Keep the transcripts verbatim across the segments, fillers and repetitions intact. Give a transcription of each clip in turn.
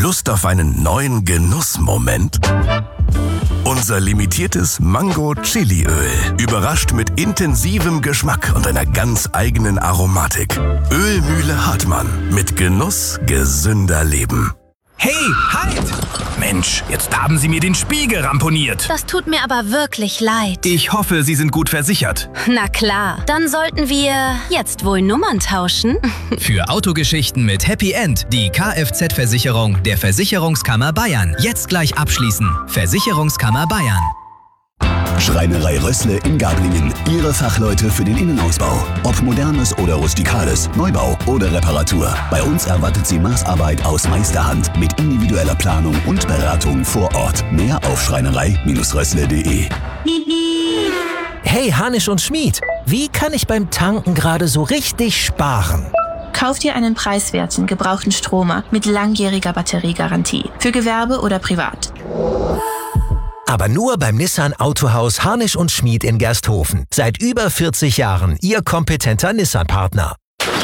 Lust auf einen neuen Genussmoment? Unser limitiertes Mango-Chili-Öl überrascht mit intensivem Geschmack und einer ganz eigenen Aromatik. Ölmühle Hartmann. Mit Genuss gesünder Leben. Hey, halt! Mensch, jetzt haben Sie mir den Spiegel ramponiert. Das tut mir aber wirklich leid. Ich hoffe, Sie sind gut versichert. Na klar, dann sollten wir jetzt wohl Nummern tauschen. Für Autogeschichten mit Happy End die Kfz-Versicherung der Versicherungskammer Bayern. Jetzt gleich abschließen. Versicherungskammer Bayern. Schreinerei Rössle in Gablingen. Ihre Fachleute für den Innenausbau. Ob modernes oder rustikales, Neubau oder Reparatur. Bei uns erwartet Sie Maßarbeit aus Meisterhand mit individueller Planung und Beratung vor Ort. Mehr auf schreinerei Rössle punkt de. Hey Hanisch und Schmied, wie kann ich beim Tanken gerade so richtig sparen? Kauf dir einen preiswerten, gebrauchten Stromer mit langjähriger Batteriegarantie. Für Gewerbe oder privat. Aber nur beim Nissan Autohaus Harnisch und Schmied in Gersthofen. Seit über vierzig Jahren Ihr kompetenter Nissan-Partner.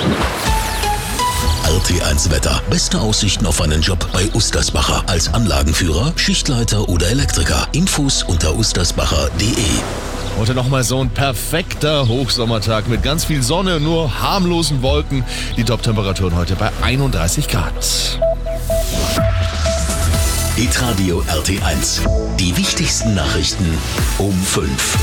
R T eins Wetter. Beste Aussichten auf einen Job bei Ustersbacher. Als Anlagenführer, Schichtleiter oder Elektriker. Infos unter ustersbacher punkt de. Heute nochmal so ein perfekter Hochsommertag mit ganz viel Sonne, nur harmlosen Wolken. Die Top-Temperaturen heute bei einunddreißig Grad. Hitradio R T eins. Die wichtigsten Nachrichten um fünf.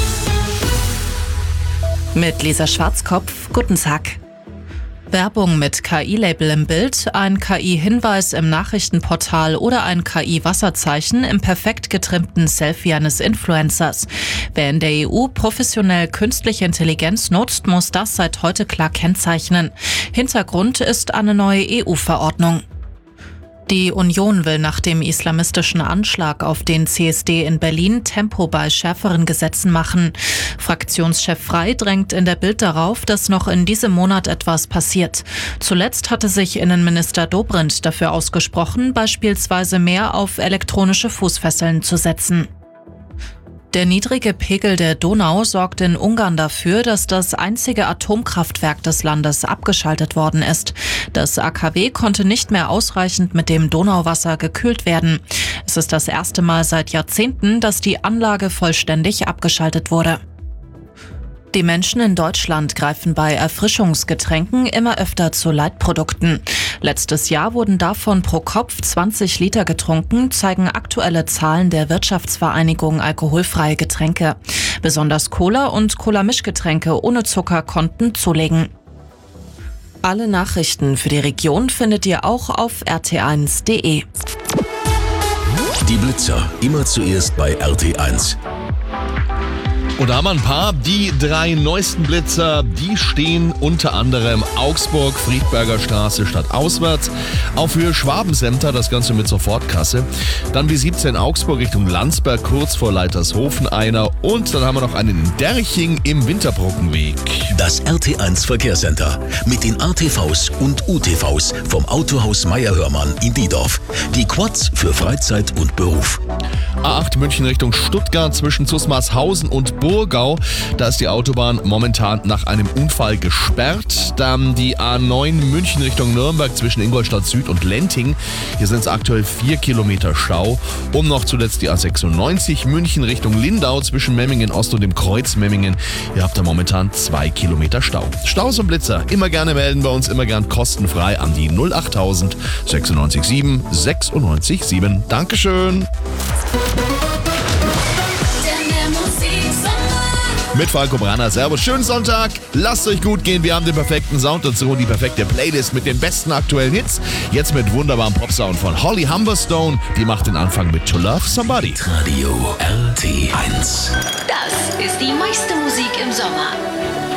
Mit Lisa Schwarzkopf, guten Tag. Werbung mit K I-Label im Bild, ein K I-Hinweis im Nachrichtenportal oder ein K I-Wasserzeichen im perfekt getrimmten Selfie eines Influencers. Wer in der E U professionell künstliche Intelligenz nutzt, muss das seit heute klar kennzeichnen. Hintergrund ist eine neue E U-Verordnung. Die Union will nach dem islamistischen Anschlag auf den C S D in Berlin Tempo bei schärferen Gesetzen machen. Fraktionschef Frey drängt in der Bild darauf, dass noch in diesem Monat etwas passiert. Zuletzt hatte sich Innenminister Dobrindt dafür ausgesprochen, beispielsweise mehr auf elektronische Fußfesseln zu setzen. Der niedrige Pegel der Donau sorgt in Ungarn dafür, dass das einzige Atomkraftwerk des Landes abgeschaltet worden ist. Das A K W konnte nicht mehr ausreichend mit dem Donauwasser gekühlt werden. Es ist das erste Mal seit Jahrzehnten, dass die Anlage vollständig abgeschaltet wurde. Die Menschen in Deutschland greifen bei Erfrischungsgetränken immer öfter zu Leitprodukten. Letztes Jahr wurden davon pro Kopf zwanzig Liter getrunken, zeigen aktuelle Zahlen der Wirtschaftsvereinigung Alkoholfreie Getränke. Besonders Cola und Cola-Mischgetränke ohne Zucker konnten zulegen. Alle Nachrichten für die Region findet ihr auch auf r t eins punkt de. Die Blitzer, immer zuerst bei R T eins. Und da haben wir ein paar. Die drei neuesten Blitzer, die stehen unter anderem Augsburg, Friedberger Straße stadtauswärts. Auch für Schwabencenter das Ganze mit Sofortkasse. Dann B siebzehn Augsburg Richtung Landsberg, kurz vor Leitershofen einer. Und dann haben wir noch einen in Derching im Winterbrückenweg. Das R T eins Verkehrscenter mit den A T Vs und U T Vs vom Autohaus Meier-Hörmann in Diedorf. Die Quads für Freizeit und Beruf. A acht München Richtung Stuttgart zwischen Zusmarshausen und Burgau. Da ist die Autobahn momentan nach einem Unfall gesperrt. Dann die A neun München Richtung Nürnberg zwischen Ingolstadt Süd und Lenting. Hier sind es aktuell vier Kilometer Stau. Und noch zuletzt die A sechsundneunzig München Richtung Lindau zwischen Memmingen Ost und dem Kreuz Memmingen. Ihr habt da momentan zwei Kilometer Stau. Staus und Blitzer immer gerne melden bei uns, immer gern kostenfrei an die null achttausend sechsundneunzig sieben sechsundneunzig sieben. Dankeschön. Mit Falco Brana. Servus, schönen Sonntag. Lasst euch gut gehen. Wir haben den perfekten Sound dazu und die perfekte Playlist mit den besten aktuellen Hits. Jetzt mit wunderbarem Popsound von Holly Humberstone. Die macht den Anfang mit To Love Somebody. Radio R T eins. Das ist die meiste Musik im Sommer.